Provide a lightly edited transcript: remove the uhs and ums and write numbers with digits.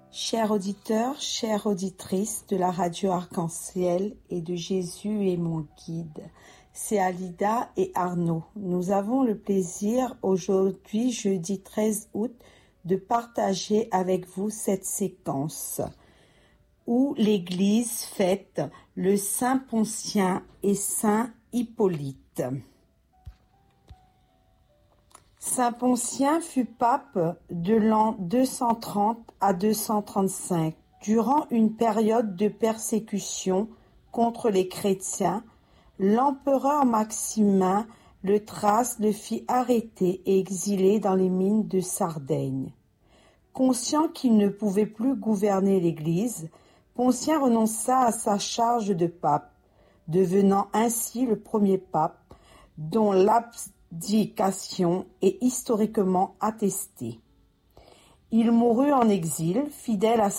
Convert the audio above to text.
Chers auditeurs, chères auditrices de la radio Arc-en-Ciel et de Jésus est mon guide, c'est Alida et Arnaud. Nous avons le plaisir aujourd'hui, jeudi 13 août, de partager avec vous cette séquence où l'Église fête le Saint Poncien et Saint Hippolyte. Saint Poncien fut pape de l'an 230 à 235. Durant une période de persécution contre les chrétiens, l'empereur Maximin le Thrace le fit arrêter et exiler dans les mines de Sardaigne. Conscient qu'il ne pouvait plus gouverner l'Église, Poncien renonça à sa charge de pape, devenant ainsi le premier pape dont l'abdication est historiquement attestée. Il mourut en exil, fidèle à